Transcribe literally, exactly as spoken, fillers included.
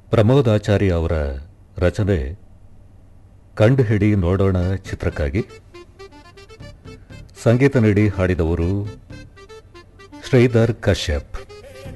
ಪ್ರಮೋದಾಚಾರಿ ಅವರ ರಚನೆ ಕಂಡು ಹಿಡಿ ನೋಡೋಣ ಚಿತ್ರಕ್ಕಾಗಿ ಸಂಗೀತ ನೀಡಿ ಹಾಡಿದವರು ಶ್ರೀಧರ್ ಕಶ್ಯಪ್.